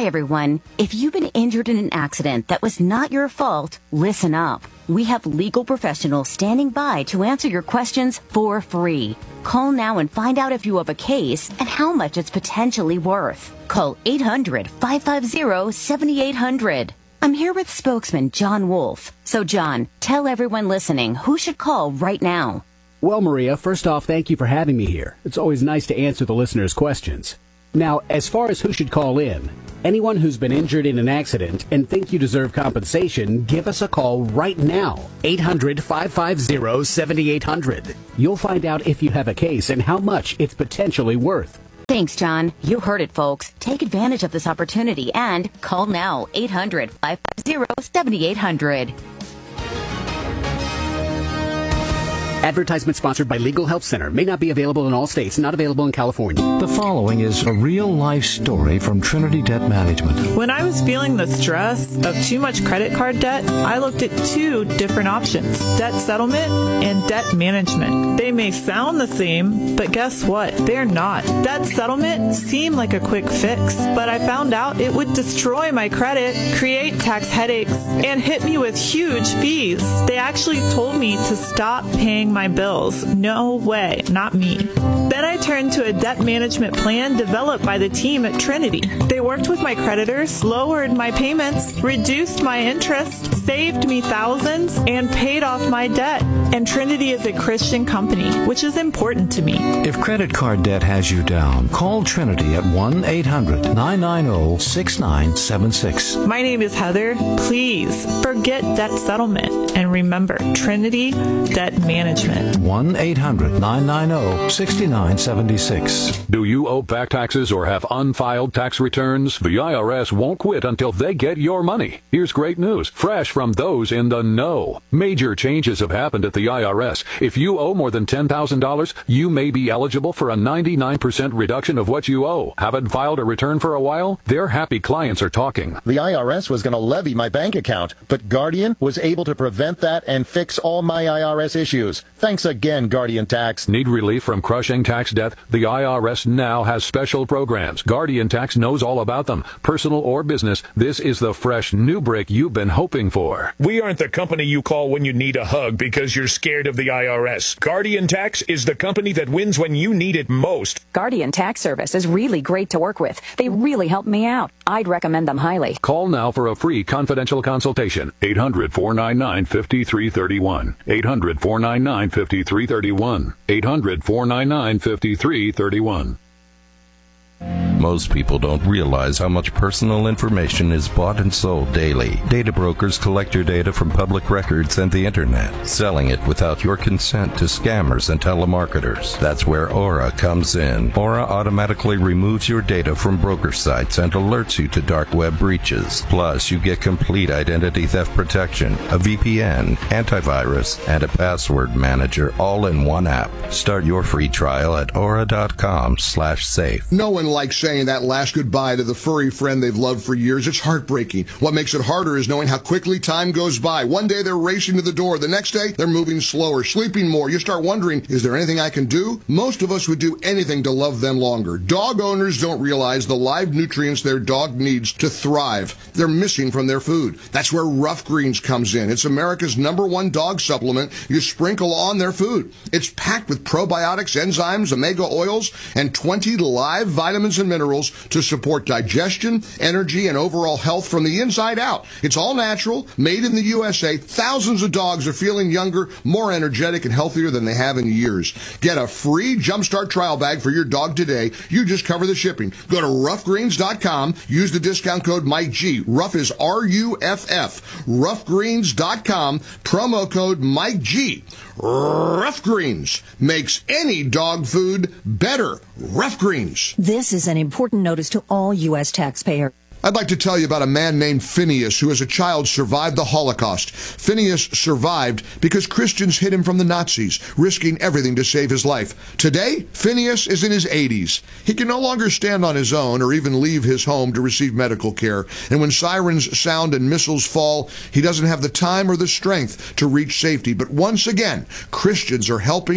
everyone. If you've been injured in an accident that was not your fault, listen up. We have legal professionals standing by to answer your questions for free. Call now and find out if you have a case and how much it's potentially worth. Call 800-550-7800. I'm here with spokesman John Wolf. So, John, tell everyone listening who should call right now. Well, Maria, first off, thank you for having me here. It's always nice to answer the listeners' questions. Now, as far as who should call in, anyone who's been injured in an accident and think you deserve compensation, give us a call right now. 800-550-7800. You'll find out if you have a case and how much it's potentially worth. Thanks, John. You heard it, folks. Take advantage of this opportunity and call now. 800-550-7800. Advertisement sponsored by Legal Help Center. May not be available in all states. Not available in California. The following is a real-life story from Trinity Debt Management. When I was feeling the stress of too much credit card debt, I looked at two different options: debt settlement and debt management. They may sound the same, but guess what? They're not. Debt settlement seemed like a quick fix, but I found out it would destroy my credit, create tax headaches, and hit me with huge fees. They actually told me to stop paying my bills. No way, not me. Then I turned to a debt management plan developed by the team at Trinity. They worked with my creditors, lowered my payments, reduced my interest, saved me thousands, and paid off my debt. And Trinity is a Christian company, which is important to me. If credit card debt has you down, call Trinity at 1-800-990-6976. My name is Heather. Please forget debt settlement and remember Trinity Debt Management. 1-800-990-6976. Do you owe back taxes or have unfiled tax returns? The IRS won't quit until they get your money. Here's great news, fresh from those in the know. Major changes have happened at the IRS. If you owe more than $10,000, you may be eligible for a 99% reduction of what you owe. Haven't filed a return for a while? Their happy clients are talking. The IRS was going to levy my bank account, but Guardian was able to prevent that and fix all my IRS issues. Thanks again, Guardian Tax. Need relief from crushing tax debt? The IRS now has special programs. Guardian Tax knows all about them. Personal or business, this is the fresh new break you've been hoping for. We aren't the company you call when you need a hug because you're scared of the IRS. Guardian Tax is the company that wins when you need it most. Guardian Tax Service is really great to work with. They really helped me out. I'd recommend them highly. Call now for a free confidential consultation. 800-499-5331. 800-499-5331. 800-499-5331. Most people don't realize how much personal information is bought and sold daily. Data brokers collect your data from public records and the internet, selling it without your consent to scammers and telemarketers. That's where Aura comes in. Aura automatically removes your data from broker sites and alerts you to dark web breaches. Plus, you get complete identity theft protection, a VPN, antivirus, and a password manager all in one app. Start your free trial at aura.com/safe. No one likes saying that last goodbye to the furry friend they've loved for years. It's heartbreaking. What makes it harder is knowing how quickly time goes by. One day they're racing to the door. The next day they're moving slower, sleeping more. You start wondering, is there anything I can do? Most of us would do anything to love them longer. Dog owners don't realize the live nutrients their dog needs to thrive. They're missing from their food. That's where Rough Greens comes in. It's America's #1 dog supplement you sprinkle on their food. It's packed with probiotics, enzymes, omega oils, and 20 live vitamins and minerals to support digestion, energy, and overall health from the inside out. It's all natural, made in the USA. Thousands of dogs are feeling younger, more energetic, and healthier than they have in years. Get a free Jumpstart trial bag for your dog today. You just cover the shipping. Go to roughgreens.com. Use the discount code MikeG. Rough is R-U-F-F. Roughgreens.com. Promo code MikeG. Rough Greens makes any dog food better. Rough Greens. This is an important notice to all U.S. taxpayers. I'd like to tell you about a man named Phineas who as a child survived the Holocaust. Phineas survived because Christians hid him from the Nazis, risking everything to save his life. Today, Phineas is in his 80s. He can no longer stand on his own or even leave his home to receive medical care. And when sirens sound and missiles fall, he doesn't have the time or the strength to reach safety. But once again, Christians are helping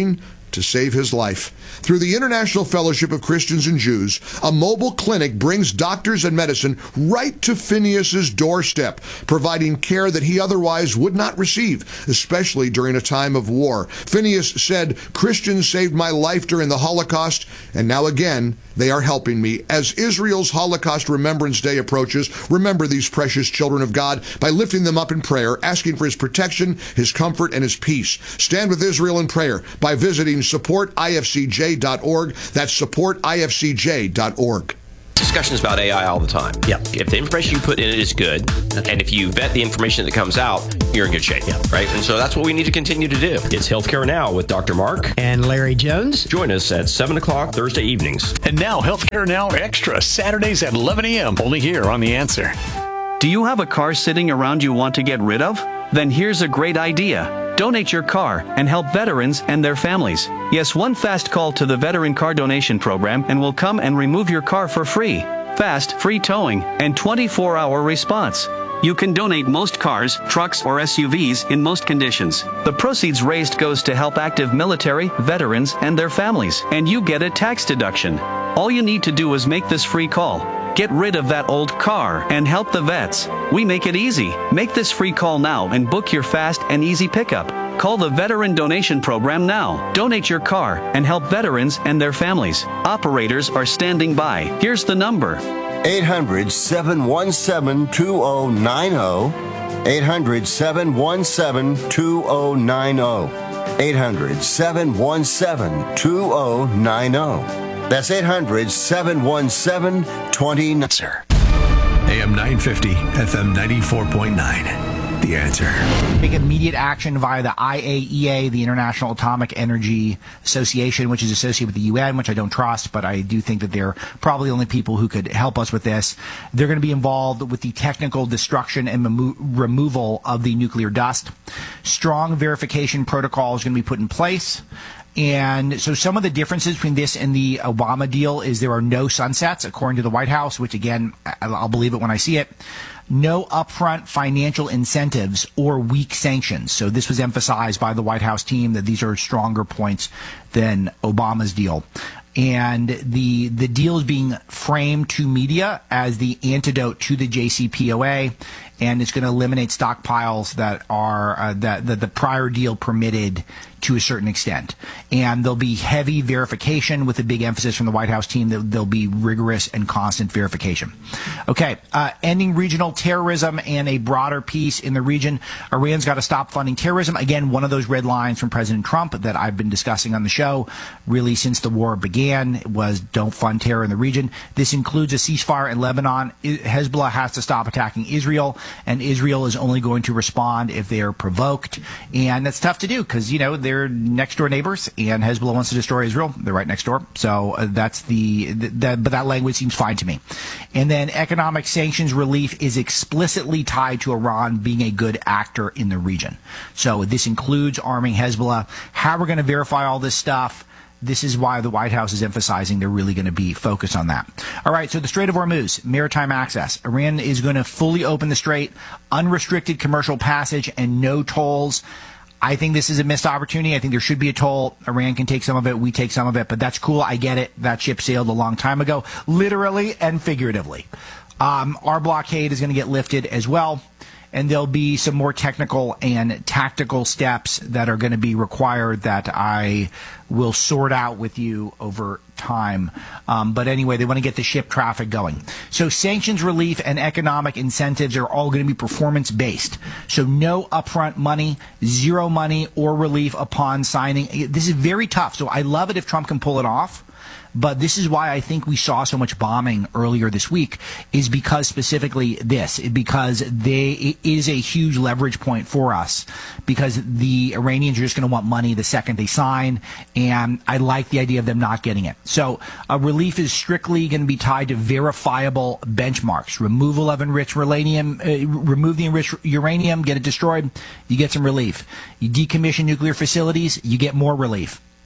to save his life. Through the International Fellowship of Christians and Jews, a mobile clinic brings doctors and medicine right to Phineas's doorstep, providing care that he otherwise would not receive, especially during a time of war. Phineas said, "Christians saved my life during the Holocaust, and now again, they are helping me." As Israel's Holocaust Remembrance Day approaches, remember these precious children of God by lifting them up in prayer, asking for his protection, his comfort, and his peace. Stand with Israel in prayer by visiting supportifcj.org. That's supportifcj.org. Discussions about AI all the time. Yeah. If the information you put in it is good, and if you vet the information that comes out, you're in good shape. Yeah. Right? And so that's what we need to continue to do. It's Healthcare Now with Dr. Mark and Larry Jones. Join us at 7 o'clock Thursday evenings. And now Healthcare Now Extra, Saturdays at 11 a.m. Only here on The Answer. Do you have a car sitting around you want to get rid of? Then here's a great idea. Donate your car and help veterans and their families. Yes, one fast call to the Veteran Car Donation Program and we'll come and remove your car for free. Fast, free towing, and 24-hour response. You can donate most cars, trucks, or SUVs in most conditions. The proceeds raised goes to help active military, veterans, and their families, and you get a tax deduction. All you need to do is make this free call. Get rid of that old car and help the vets. We make it easy. Make this free call now and book your fast and easy pickup. Call the Veteran Donation Program now. Donate your car and help veterans and their families. Operators are standing by. Here's the number. 800-717-2090. 800-717-2090. 800-717-2090. That's 800-717-2090. Sir. AM 950, FM 94.9. The Answer. Take immediate action via the IAEA, the International Atomic Energy Association, which is associated with the UN, which I don't trust, but I do think that they're probably the only people who could help us with this. They're going to be involved with the technical destruction and removal of the nuclear dust. Strong verification protocol is going to be put in place. And so some of the differences between this and the Obama deal is there are no sunsets, according to the White House, which, again, I'll believe it when I see it. No upfront financial incentives or weak sanctions. So this was emphasized by the White House team that these are stronger points than Obama's deal. And the deal is being framed to media as the antidote to the JCPOA, and it's going to eliminate stockpiles that are that the prior deal permitted to a certain extent. And there'll be heavy verification with a big emphasis from the White House team that there'll be rigorous and constant verification. Okay, ending regional terrorism and a broader peace in the region. Iran's got to stop funding terrorism. Again, one of those red lines from President Trump that I've been discussing on the show really since the war began was don't fund terror in the region. This includes a ceasefire in Lebanon. Hezbollah has to stop attacking Israel, and Israel is only going to respond if they are provoked. And that's tough to do because, you know, they're next door neighbors, and Hezbollah wants to destroy Israel. They're right next door. So that's but that language seems fine to me. And then economic sanctions relief is explicitly tied to Iran being a good actor in the region. So this includes arming Hezbollah. How we're going to verify all this stuff, this is why the White House is emphasizing they're really going to be focused on that. All right, so the Strait of Hormuz, maritime access. Iran is going to fully open the strait, unrestricted commercial passage, and no tolls. I think this is a missed opportunity. I think there should be a toll. Iran can take some of it. We take some of it. But that's cool. I get it. That ship sailed a long time ago, literally and figuratively. Our blockade is going to get lifted as well. And there'll be some more technical and tactical steps that are going to be required that I will sort out with you over time. But anyway, they want to get the ship traffic going. So sanctions relief and economic incentives are all going to be performance-based. So no upfront money, zero money or relief upon signing. This is very tough. So I love it if Trump can pull it off. But this is why I think we saw so much bombing earlier this week, is because specifically because it is a huge leverage point for us, because the Iranians are just going to want money the second they sign, and I like the idea of them not getting it. So relief is strictly going to be tied to verifiable benchmarks. Removal of enriched uranium, remove the enriched uranium, get it destroyed, you get some relief. You decommission nuclear facilities, you get more relief.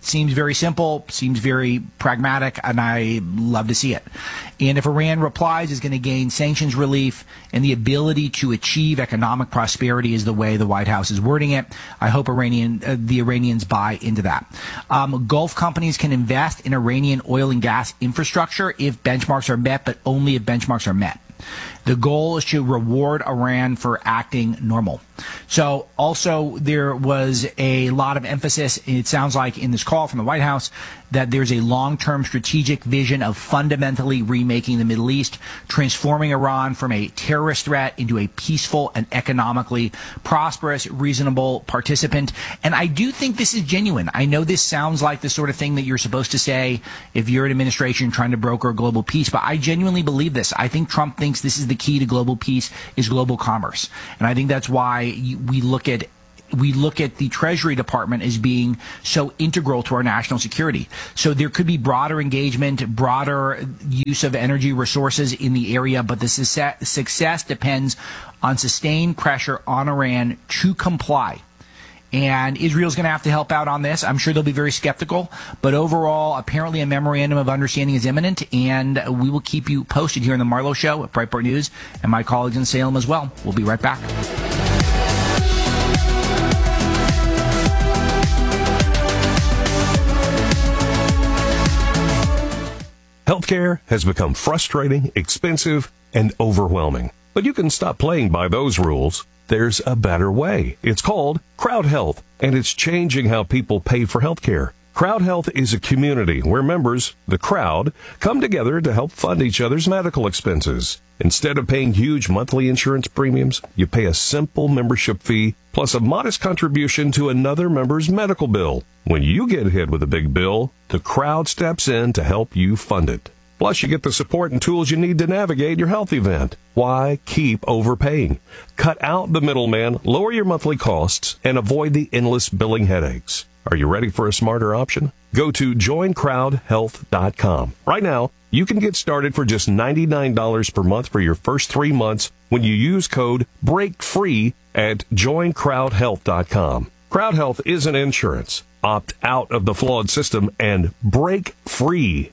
Seems very simple, seems very pragmatic, and I love to see it. And if Iran replies, is going to gain sanctions relief and the ability to achieve economic prosperity is the way the White House is wording it. I hope the Iranians buy into that. Gulf companies can invest in Iranian oil and gas infrastructure if benchmarks are met, but only if benchmarks are met. The goal is to reward Iran for acting normal. So also there was a lot of emphasis, it sounds like, in this call from the White House that there's a long-term strategic vision of fundamentally remaking the Middle East, transforming Iran from a terrorist threat into a peaceful and economically prosperous, reasonable participant. And I do think this is genuine. I know this sounds like the sort of thing that you're supposed to say if you're an administration trying to broker global peace, but I genuinely believe this. I think Trump thinks this is the key to global peace is global commerce. And I think that's why we look at the Treasury Department as being so integral to our national security. So there could be broader engagement, broader use of energy resources in the area, but the success depends on sustained pressure on Iran to comply. And Israel's going to have to help out on this. I'm sure they'll be very skeptical. But overall, apparently a memorandum of understanding is imminent, and we will keep you posted here on the Marlowe Show at Breitbart News and my colleagues in Salem as well. We'll be right back. Healthcare has become frustrating, expensive, and overwhelming. But you can stop playing by those rules. There's a better way. It's called Crowd Health, and it's changing how people pay for healthcare. Crowd Health is a community where members, the crowd, come together to help fund each other's medical expenses. Instead of paying huge monthly insurance premiums, you pay a simple membership fee plus a modest contribution to another member's medical bill. When you get hit with a big bill, the crowd steps in to help you fund it. Plus, you get the support and tools you need to navigate your health event. Why keep overpaying? Cut out the middleman, lower your monthly costs, and avoid the endless billing headaches. Are you ready for a smarter option? Go to joincrowdhealth.com. Right now, you can get started for just $99 per month for your first 3 months when you use code BREAKFREE at joincrowdhealth.com. Crowd Health isn't insurance. Opt out of the flawed system and break free.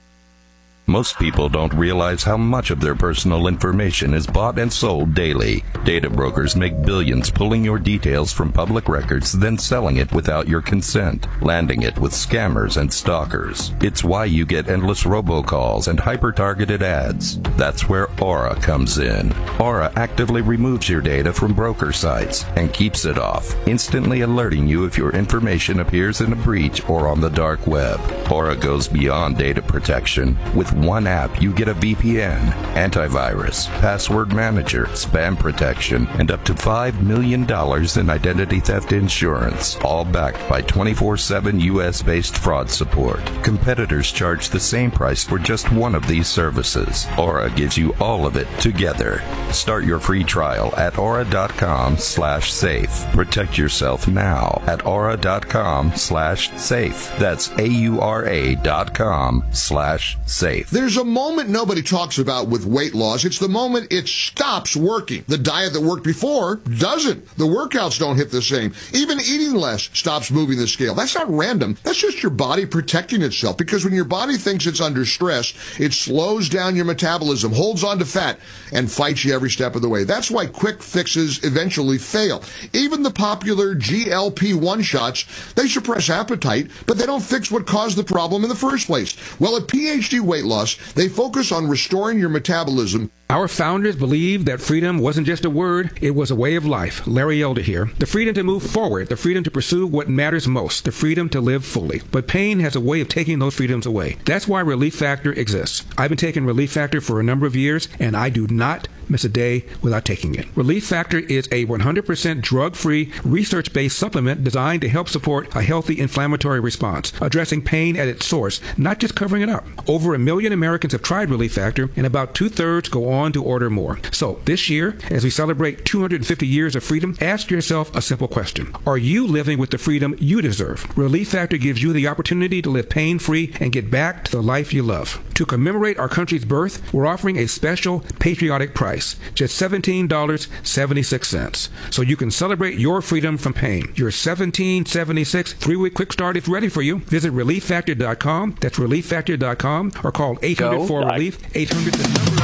Most people don't realize how much of their personal information is bought and sold daily. Data brokers make billions pulling your details from public records, then selling it without your consent, landing it with scammers and stalkers. It's why you get endless robocalls and hyper-targeted ads. That's where Aura comes in. Aura actively removes your data from broker sites and keeps it off, instantly alerting you if your information appears in a breach or on the dark web. Aura goes beyond data protection. With one app, you get a VPN, antivirus, password manager, spam protection, and up to $5 million in identity theft insurance, all backed by 24/7 U.S.-based fraud support. Competitors charge the same price for just one of these services. Aura gives you all of it together. Start your free trial at aura.com/safe. Protect yourself now at aura.com/safe. That's AURA.com/safe. There's a moment nobody talks about with weight loss. It's the moment it stops working. The diet that worked before doesn't. The workouts don't hit the same. Even eating less stops moving the scale. That's not random. That's just your body protecting itself, because when your body thinks it's under stress, it slows down your metabolism, holds on to fat, and fights you every step of the way. That's why quick fixes eventually fail. Even the popular GLP-1 shots, they suppress appetite, but they don't fix what caused the problem in the first place. Well, at PhD Weight Loss, they focus on restoring your metabolism. Our founders believed that freedom wasn't just a word, it was a way of life. Larry Elder here. The freedom to move forward, the freedom to pursue what matters most, the freedom to live fully. But pain has a way of taking those freedoms away. That's why Relief Factor exists. I've been taking Relief Factor for a number of years, and I do not miss a day without taking it. Relief Factor is a 100% drug-free, research-based supplement designed to help support a healthy inflammatory response, addressing pain at its source, not just covering it up. Over 1 million Americans have tried Relief Factor, and about 2/3 go on to order more. So this year, as we celebrate 250 years of freedom, ask yourself a simple question. Are you living with the freedom you deserve? Relief Factor gives you the opportunity to live pain-free and get back to the life you love. To commemorate our country's birth, we're offering a special patriotic price. price, just $17.76. So you can celebrate your freedom from pain. Your $17.76 3-week quick start is ready for you. Visit ReliefFactor.com. That's ReliefFactor.com, or call 800-4-RELIEF. 800 the number.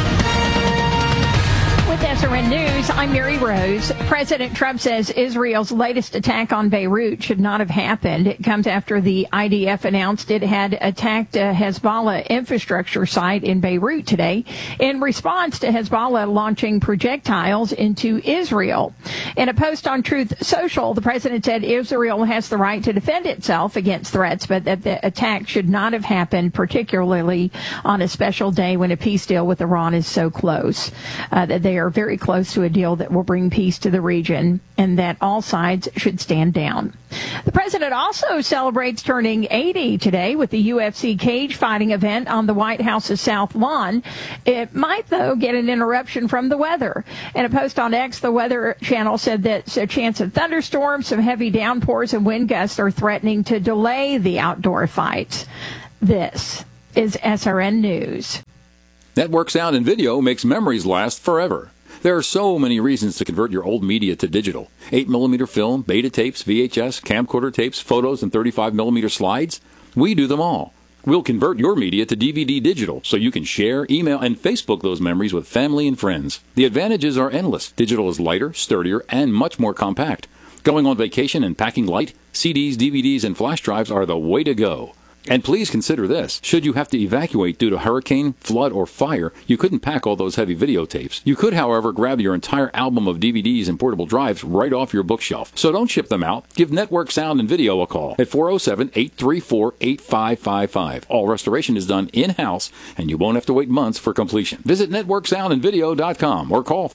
With SRN News, I'm Mary Rose. President Trump says Israel's latest attack on Beirut should not have happened. It comes after the IDF announced it had attacked a Hezbollah infrastructure site in Beirut today in response to Hezbollah launching projectiles into Israel. In a post on Truth Social, the president said Israel has the right to defend itself against threats, but that the attack should not have happened, particularly on a special day when a peace deal with Iran is so close. That they are very close to a deal that will bring peace to the region, and that all sides should stand down. The president also celebrates turning 80 today with the UFC cage fighting event on the White House's South Lawn. It might, though, get an interruption from the weather. In a post on X, the Weather Channel said that a chance of thunderstorms, some heavy downpours, and wind gusts are threatening to delay the outdoor fights. This is SRN News. Network Sound and Video makes memories last forever. There are so many reasons to convert your old media to digital. 8mm film, beta tapes, VHS, camcorder tapes, photos, and 35mm slides. We do them all. We'll convert your media to DVD digital so you can share, email, and Facebook those memories with family and friends. The advantages are endless. Digital is lighter, sturdier, and much more compact. Going on vacation and packing light, CDs, DVDs, and flash drives are the way to go. And please consider this. Should you have to evacuate due to hurricane, flood, or fire, you couldn't pack all those heavy videotapes. You could, however, grab your entire album of DVDs and portable drives right off your bookshelf. So don't ship them out. Give Network Sound and Video a call at 407-834-8555. All restoration is done in-house, and you won't have to wait months for completion. Visit networksoundandvideo.com or call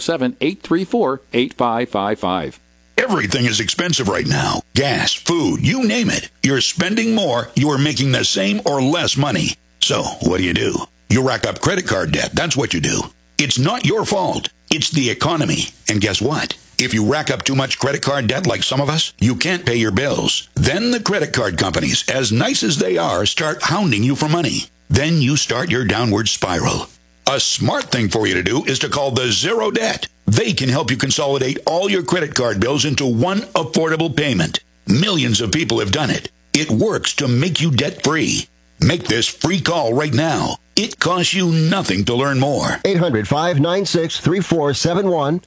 407-834-8555. Everything is expensive right now. Gas, food, you name it. You're spending more, you are making the same or less money. So, what do? You rack up credit card debt. That's what you do. It's not your fault. It's the economy. And guess what? If you rack up too much credit card debt like some of us, you can't pay your bills. Then the credit card companies, as nice as they are, start hounding you for money. Then you start your downward spiral. A smart thing for you to do is to call the Zero Debt. They can help you consolidate all your credit card bills into one affordable payment. Millions of people have done it. It works to make you debt-free. Make this free call right now. It costs you nothing to learn more. 800-596-3471.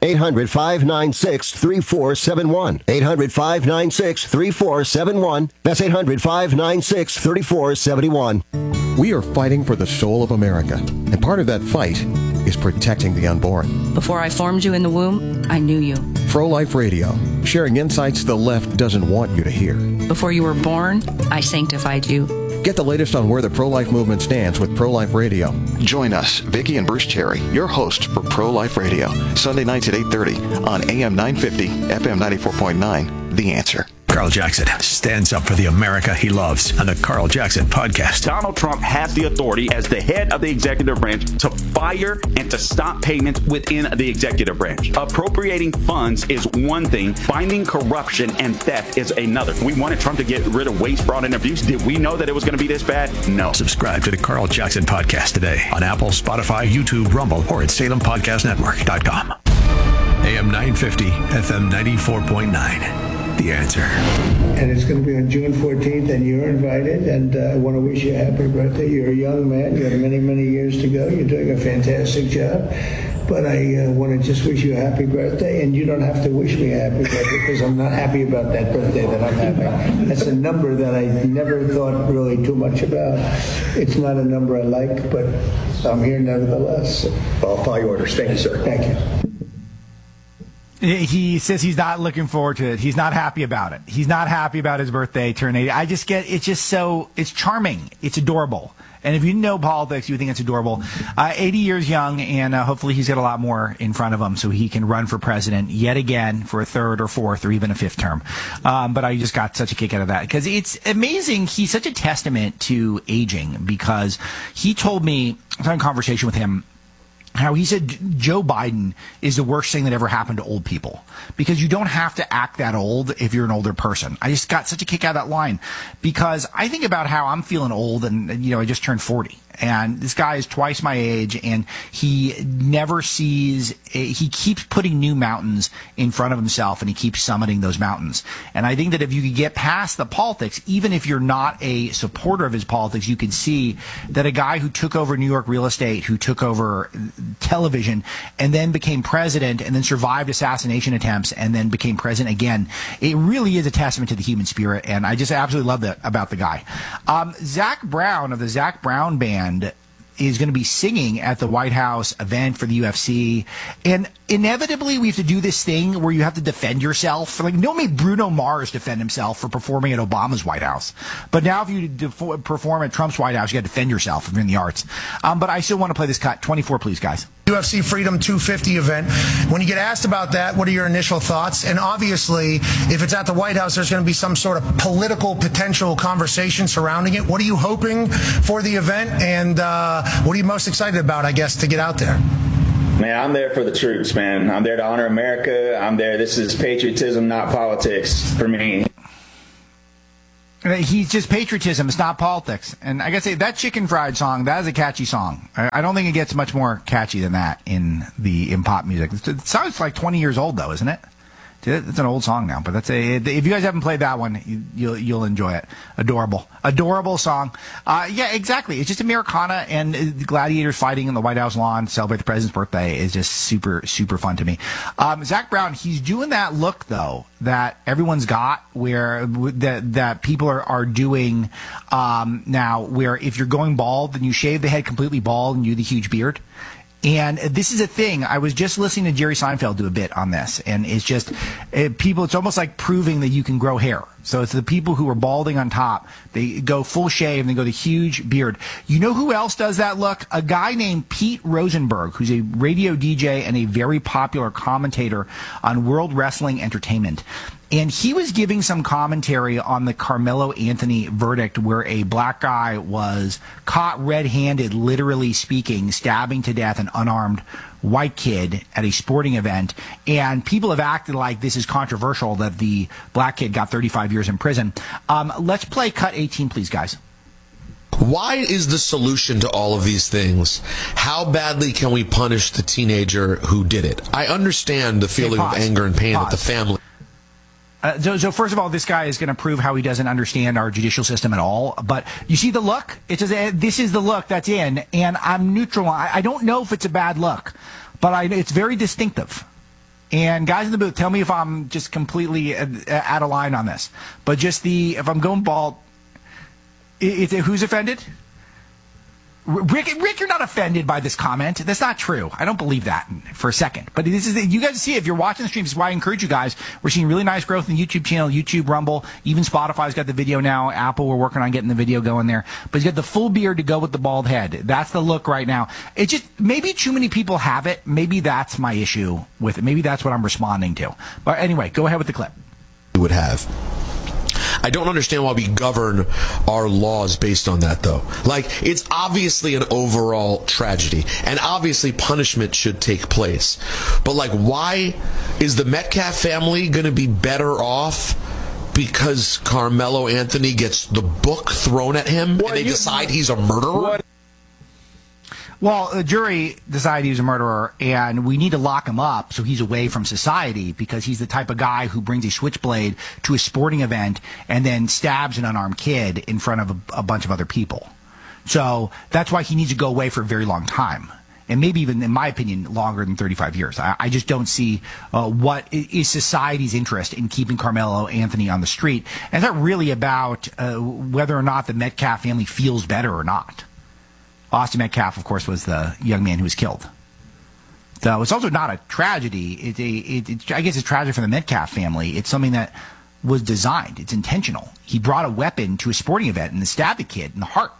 800-596-3471. 800-596-3471. That's 800-596-3471. We are fighting for the soul of America, and part of that fight is protecting the unborn. Before I formed you in the womb, I knew you. Pro-Life Radio, sharing insights the left doesn't want you to hear. Before you were born, I sanctified you. Get the latest on where the pro-life movement stands with Pro-Life Radio. Join us, Vicki and Bruce Cherry, your hosts for Pro-Life Radio, Sunday nights at 8:30 on AM 950, FM 94.9, The Answer. Carl Jackson stands up for the America he loves on the Carl Jackson Podcast. Donald Trump has the authority as the head of the executive branch to fire and to stop payments within the executive branch. Appropriating funds is one thing. Finding corruption and theft is another. We wanted Trump to get rid of waste, fraud, and abuse. Did we know that it was going to be this bad? No. Subscribe to the Carl Jackson Podcast today on Apple, Spotify, YouTube, Rumble, or at SalemPodcastNetwork.com. AM 950, FM 94.9. The Answer. And it's going to be on June 14th, and you're invited, and I want to wish you a happy birthday. You're a young man. You have many, many years to go. You're doing a fantastic job. But I want to just wish you a happy birthday, and you don't have to wish me a happy birthday because I'm not happy about that birthday that I'm having. That's a number that I never thought really too much about. It's not a number I like, but I'm here nevertheless. I'll follow your orders. Thank you, sir. Thank you. He says he's not looking forward to it. He's not happy about it. He's not happy about his birthday turn 80. It's charming. It's adorable. And if you know politics, you think it's adorable. 80 years young, and hopefully he's got a lot more in front of him so he can run for president yet again for a third or fourth or even a fifth term. But I just got such a kick out of that because it's amazing. He's such a testament to aging because he told me, I was having a conversation with him, how he said Joe Biden is the worst thing that ever happened to old people because you don't have to act that old if you're an older person. I just got such a kick out of that line because I think about how I'm feeling old and, I just turned 40 And this guy is twice my age, and he never sees, he keeps putting new mountains in front of himself, and he keeps summiting those mountains. And I think that if you could get past the politics, even if you're not a supporter of his politics, you can see that a guy who took over New York real estate, who took over television, and then became president, and then survived assassination attempts, and then became president again, it really is a testament to the human spirit, and I just absolutely love that about the guy. Zach Brown of the Zach Brown Band is going to be singing at the White House event for the UFC. And inevitably, we have to do this thing where you have to defend yourself. Like, no one made Bruno Mars defend himself for performing at Obama's White House. But now if you perform at Trump's White House, you got to defend yourself if you're in the arts. But I still want to play this cut. 24, please, guys. UFC Freedom 250 event. When you get asked about that, what are your initial thoughts? And obviously, if it's at the White House, there's going to be some sort of political potential conversation surrounding it. What are you hoping for the event? And what are you most excited about, I guess, to get out there? Man, I'm there for the troops, man. I'm there to honor America. I'm there. This is patriotism, not politics for me. He's just patriotism. It's not politics. And I gotta say, that Chicken Fried song, that is a catchy song. I don't think it gets much more catchy than that in pop music. It sounds like 20 years old, though, isn't it? It's an old song now, but if you guys haven't played that one, you'll enjoy it. Adorable song. Yeah, exactly. It's just Americana, and the gladiators fighting in the White House lawn to celebrate the president's birthday is just super, super fun to me. Zach Brown, he's doing that look though that everyone's got, where that people are doing now, where if you're going bald, then you shave the head completely bald and you do the huge beard. And this is a thing. I was just listening to Jerry Seinfeld do a bit on this, and it's just people. It's almost like proving that you can grow hair. So it's the people who are balding on top. They go full shave and they go the huge beard. You know who else does that look? A guy named Pete Rosenberg, who's a radio DJ and a very popular commentator on World Wrestling Entertainment. And he was giving some commentary on the Carmelo Anthony verdict, where a black guy was caught red-handed, literally speaking, stabbing to death an unarmed white kid at a sporting event. And people have acted like this is controversial, that the black kid got 35 years in prison. Let's play cut 18, please, guys. Why is the solution to all of these things? How badly can we punish the teenager who did it? I understand the feeling of anger and pain that the family... So first of all, this guy is going to prove how he doesn't understand our judicial system at all. But you see the look? It says, this is the look that's in, and I'm neutral. I don't know if it's a bad look, but it's very distinctive. And guys in the booth, tell me if I'm just completely out of line on this. But just if I'm going bald, who's offended? Rick, you're not offended by this comment. That's not true. I don't believe that for a second. But this is, you guys see, if you're watching the stream, this is why I encourage you guys. We're seeing really nice growth in the YouTube channel, YouTube, Rumble. Even Spotify's got the video now. Apple, we're working on getting the video going there. But he's got the full beard to go with the bald head. That's the look right now. It just, maybe too many people have it. Maybe that's my issue with it. Maybe that's what I'm responding to. But anyway, go ahead with the clip. Would have. I don't understand why we govern our laws based on that, though. Like, it's obviously an overall tragedy, and obviously punishment should take place. But, like, why is the Metcalf family going to be better off because Carmelo Anthony gets the book thrown at him and they decide he's a murderer? Well, the jury decided he was a murderer, and we need to lock him up so he's away from society, because he's the type of guy who brings a switchblade to a sporting event and then stabs an unarmed kid in front of a bunch of other people. So that's why he needs to go away for a very long time, and maybe even, in my opinion, longer than 35 years. I just don't see what is society's interest in keeping Carmelo Anthony on the street. And it's not really about whether or not the Metcalf family feels better or not. Austin Metcalf, of course, was the young man who was killed. So it's also not a tragedy. I guess it's tragic for the Metcalf family. It's something that was designed. It's intentional. He brought a weapon to a sporting event and stabbed a kid in the heart.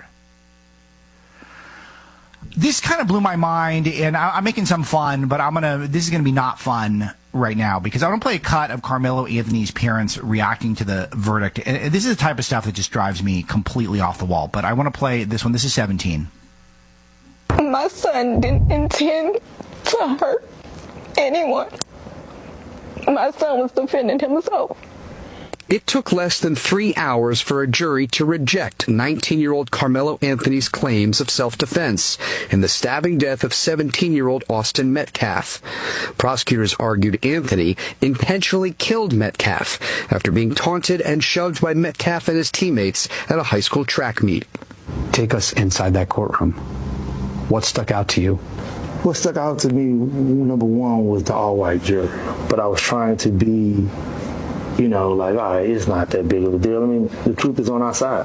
This kind of blew my mind, and I'm making some fun, but this is going to be not fun right now, because I want to play a cut of Carmelo Anthony's parents reacting to the verdict. And this is the type of stuff that just drives me completely off the wall. But I want to play this one. This is 17. My son didn't intend to hurt anyone. My son was defending himself. It took less than 3 hours for a jury to reject 19-year-old Carmelo Anthony's claims of self-defense in the stabbing death of 17-year-old Austin Metcalf. Prosecutors argued Anthony intentionally killed Metcalf after being taunted and shoved by Metcalf and his teammates at a high school track meet. Take us inside that courtroom. What stuck out to you? What stuck out to me, number one, was the all-white jury. But I was trying to be, all right, it's not that big of a deal. I mean, the truth is on our side.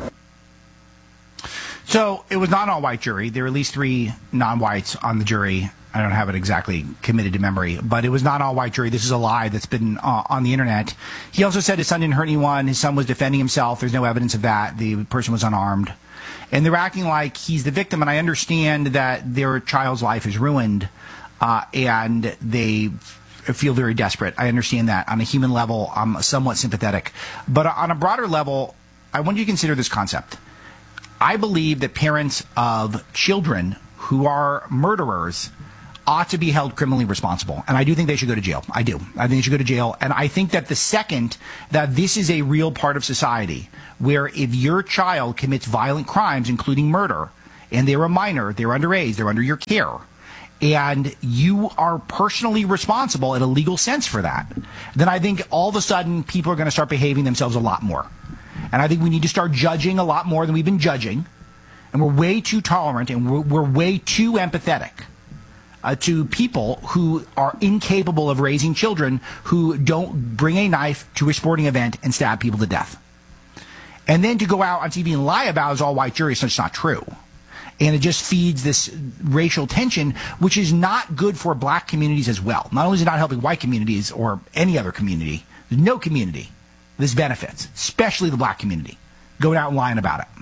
So it was not an all-white jury. There were at least 3 non-whites on the jury. I don't have it exactly committed to memory, but it was not an all-white jury. This is a lie that's been on the internet. He also said his son didn't hurt anyone. His son was defending himself. There's no evidence of that. The person was unarmed. And they're acting like he's the victim, and I understand that their child's life is ruined, and they feel very desperate. I understand that. On a human level, I'm somewhat sympathetic. But on a broader level, I want you to consider this concept. I believe that parents of children who are murderers ought to be held criminally responsible. And I do think they should go to jail. I do. I think they should go to jail. And I think that the second that this is a real part of society, where if your child commits violent crimes, including murder, and they're a minor, they're underage, they're under your care, and you are personally responsible in a legal sense for that, then I think all of a sudden people are going to start behaving themselves a lot more. And I think we need to start judging a lot more than we've been judging. And we're way too tolerant, and we're way too empathetic to people who are incapable of raising children, who don't bring a knife to a sporting event and stab people to death. And then to go out on TV and lie about his all-white jury is just not true. And it just feeds this racial tension, which is not good for black communities as well. Not only is it not helping white communities or any other community, there's no community this benefits, especially the black community, going out and lying about it.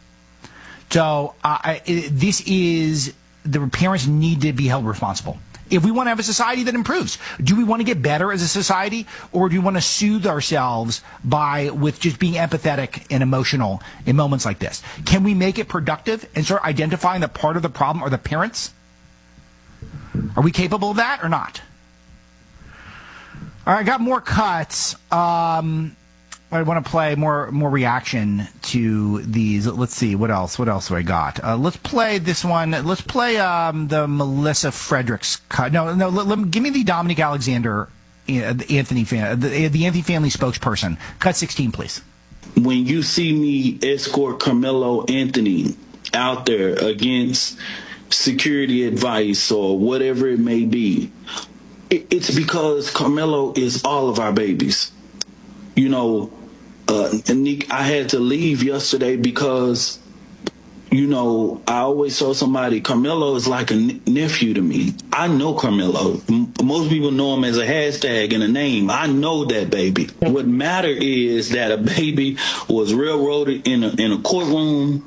So this is, the parents need to be held responsible. If we want to have a society that improves, do we want to get better as a society, or do we want to soothe ourselves with just being empathetic and emotional in moments like this? Can we make it productive and start identifying that part of the problem are the parents? Are we capable of that or not? All right, I got more cuts. I want to play more reaction to these. Let's see, what else do I got? Let's play this one. Let's play the Melissa Fredericks cut. Give me the Dominic Alexander, the Anthony family spokesperson. Cut 16, please. When you see me escort Carmelo Anthony out there against security advice or whatever it may be, it's because Carmelo is all of our babies. Nick, I had to leave yesterday because, I always told somebody, Carmelo is like a nephew to me. I know Carmelo. Most people know him as a hashtag and a name. I know that baby. What matter is that a baby was railroaded in a courtroom.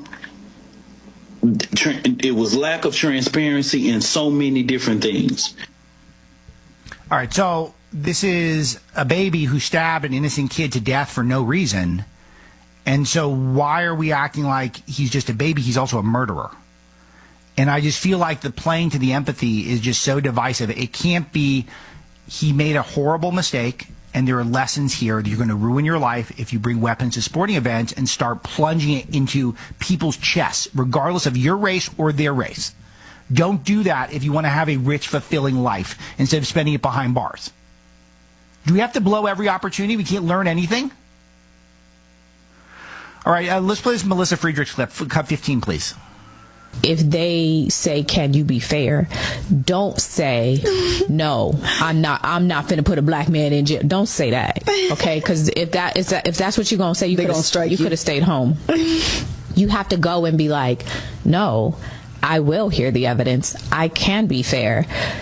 It was lack of transparency in so many different things. All right, so this is a baby who stabbed an innocent kid to death for no reason. And so why are we acting like he's just a baby? He's also a murderer. And I just feel like the playing to the empathy is just so divisive. It can't be he made a horrible mistake, and there are lessons here that you're going to ruin your life if you bring weapons to sporting events and start plunging it into people's chests, regardless of your race or their race. Don't do that if you want to have a rich, fulfilling life instead of spending it behind bars. Do we have to blow every opportunity? We can't learn anything? All right, let's play this Melissa Friedrichs clip. Cut 15, please. If they say, can you be fair? Don't say, no, I'm not finna put a black man in jail. Don't say that, okay? Because if that's what you're going to say, you could have stayed home. You have to go and be like, no, I will hear the evidence. I can be fair.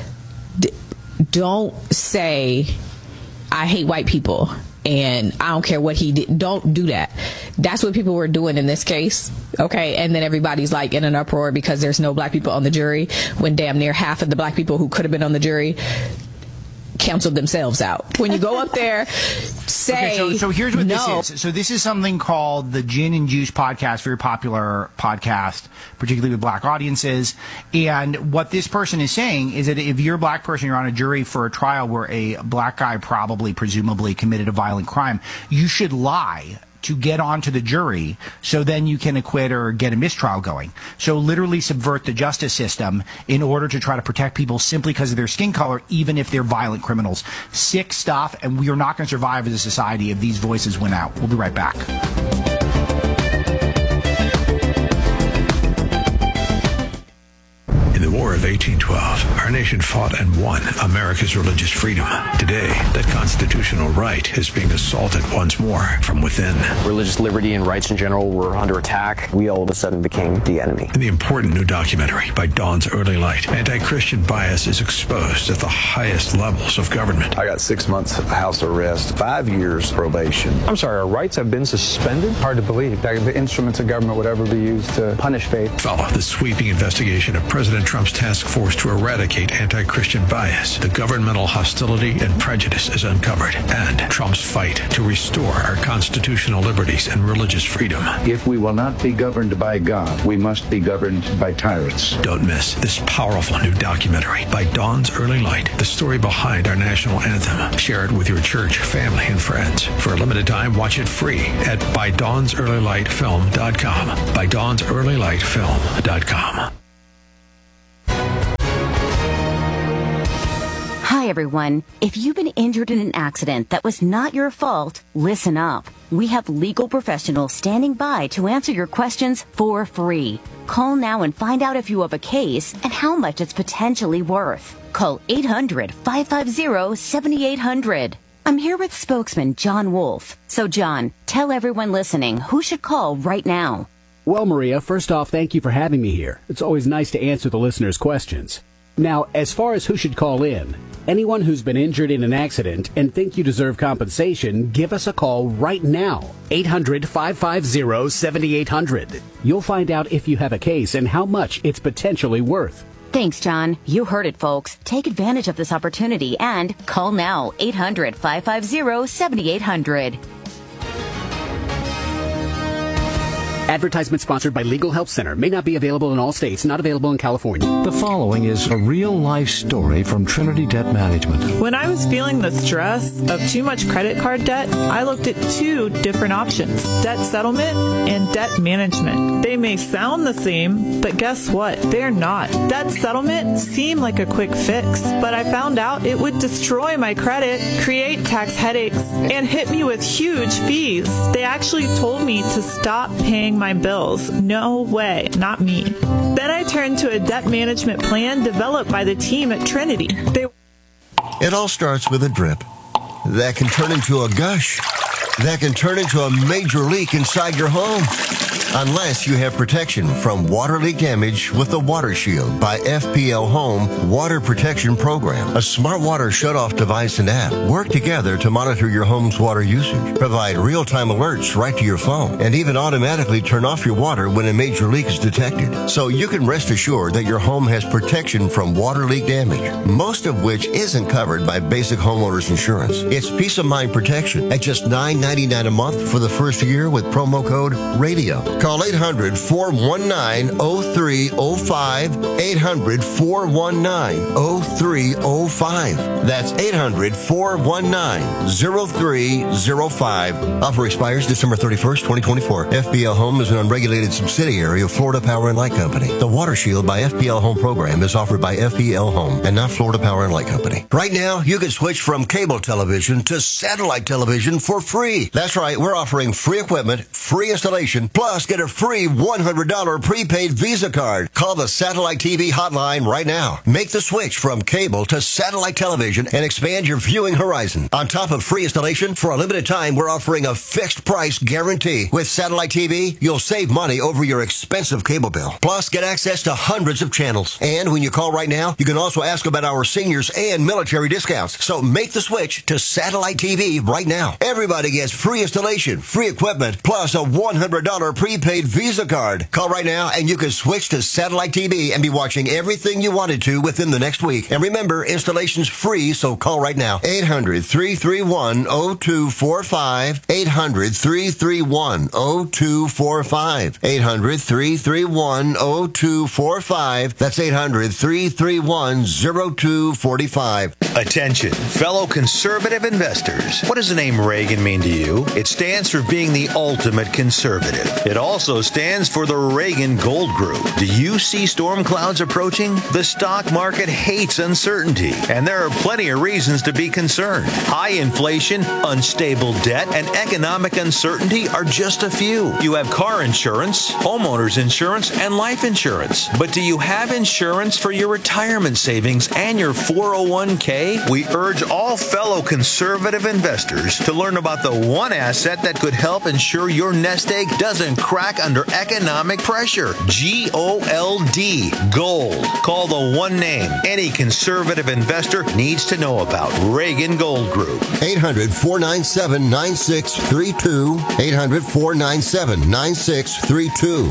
Don't say, I hate white people and I don't care what he did. Don't do that. That's what people were doing in this case, okay? And then everybody's like in an uproar because there's no black people on the jury, when damn near half of the black people who could have been on the jury canceled themselves out. When you go up there, say so here's what no. this is. So this is something called the Gin and Juice podcast, very popular podcast, particularly with black audiences. And what this person is saying is that if you're a black person, you're on a jury for a trial where a black guy presumably committed a violent crime, you should lie to get onto the jury so then you can acquit or get a mistrial going. So literally subvert the justice system in order to try to protect people simply because of their skin color, even if they're violent criminals. Sick stuff, and we are not going to survive as a society if these voices win out. We'll be right back. In the War of 1812, our nation fought and won America's religious freedom. Today, that constitutional right is being assaulted once more from within. Religious liberty and rights in general were under attack. We all of a sudden became the enemy. In the important new documentary by Dawn's Early Light, anti-Christian bias is exposed at the highest levels of government. I got 6 months house arrest, 5 years probation. I'm sorry, our rights have been suspended? Hard to believe that the instruments of government would ever be used to punish faith. Follow the sweeping investigation of President Trump's task force to eradicate anti-Christian bias. The governmental hostility and prejudice is uncovered, and Trump's fight to restore our constitutional liberties and religious freedom. If we will not be governed by God, we must be governed by tyrants. Don't miss this powerful new documentary by Dawn's Early Light, the story behind our national anthem. Share it with your church, family, and friends. For a limited time, watch it free at ByDawnsEarlyLightFilm.com. ByDawnsEarlyLightFilm.com. Hi, everyone. If you've been injured in an accident that was not your fault, listen up. We have legal professionals standing by to answer your questions for free. Call now and find out if you have a case and how much it's potentially worth. Call 800-550-7800. I'm here with spokesman John Wolf. So, John, tell everyone listening who should call right now. Well, Maria, first off, thank you for having me here. It's always nice to answer the listeners' questions. Now, as far as who should call in, anyone who's been injured in an accident and think you deserve compensation, give us a call right now. 800-550-7800. You'll find out if you have a case and how much it's potentially worth. Thanks, John. You heard it, folks. Take advantage of this opportunity and call now. 800-550-7800. Advertisement sponsored by Legal Help Center. May not be available in all states. Not available in California. The following is a real-life story from Trinity Debt Management. When I was feeling the stress of too much credit card debt, I looked at two different options: debt settlement and debt management. They may sound the same, but guess what? They're not. Debt settlement seemed like a quick fix, but I found out it would destroy my credit, create tax headaches, and hit me with huge fees. They actually told me to stop paying my bills. No way, not me. Then I turned to a debt management plan developed by the team at Trinity. It all starts with a drip that can turn into a gush, that can turn into a major leak inside your home. Unless you have protection from water leak damage with the Water Shield by FPL Home Water Protection Program. A smart water shutoff device and app work together to monitor your home's water usage, provide real-time alerts right to your phone, and even automatically turn off your water when a major leak is detected. So you can rest assured that your home has protection from water leak damage, most of which isn't covered by basic homeowners insurance. It's peace of mind protection at just $9.99 a month for the first year with promo code RADIO. Call 800-419-0305, 800-419-0305. That's 800-419-0305. Offer expires December 31st, 2024. FPL Home is an unregulated subsidiary of Florida Power and Light Company. The Water Shield by FPL Home program is offered by FPL Home and not Florida Power and Light Company. Right now, you can switch from cable television to satellite television for free. That's right, we're offering free equipment, free installation, plus get a free $100 prepaid Visa card. Call the Satellite TV hotline right now. Make the switch from cable to satellite television and expand your viewing horizon. On top of free installation, for a limited time, we're offering a fixed price guarantee. With Satellite TV, you'll save money over your expensive cable bill. Plus, get access to hundreds of channels. And when you call right now, you can also ask about our seniors and military discounts. So make the switch to Satellite TV right now. Everybody gets gets free installation, free equipment, plus a $100 prepaid Visa card. Call right now and you can switch to satellite TV and be watching everything you wanted to within the next week. And remember, installation's free, so call right now. 800-331-0245. 800-331-0245. 800-331-0245. That's 800-331-0245. Attention, fellow conservative investors. What does the name Reagan mean to you? It stands for being the ultimate conservative. It also stands for the Reagan Gold Group. Do you see storm clouds approaching? The stock market hates uncertainty, and there are plenty of reasons to be concerned. High inflation, unstable debt, and economic uncertainty are just a few. You have car insurance, homeowners insurance, and life insurance. But do you have insurance for your retirement savings and your 401k? We urge all fellow conservative investors to learn about the one asset that could help ensure your nest egg doesn't crack under economic pressure. GOLD. Gold. Call the one name any conservative investor needs to know about. Reagan Gold Group. 800-497-9632. 800-497-9632.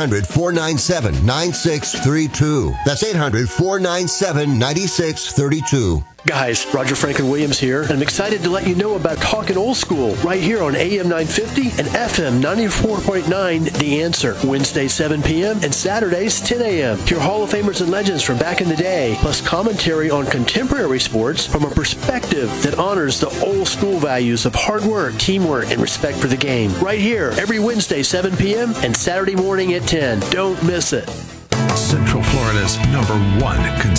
800-497-9632. That's 800-497-9632. Guys, Roger Franklin-Williams here, and I'm excited to let you know about Talkin' Old School right here on AM 950 and FM 94.9 The Answer. Wednesdays 7 p.m. and Saturdays 10 a.m. Hear Hall of Famers and legends from back in the day, plus commentary on contemporary sports from a perspective that honors the old school values of hard work, teamwork, and respect for the game. Right here, every Wednesday 7 p.m. and Saturday morning at 10. Don't miss it. Central Florida's #1